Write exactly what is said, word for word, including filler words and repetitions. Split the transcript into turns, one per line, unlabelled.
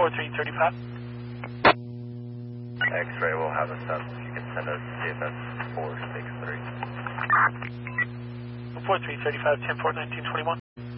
four three three five.
X-ray will have us up. You can send us C F S four six three.
four three three five, ten four, nineteen twenty-one.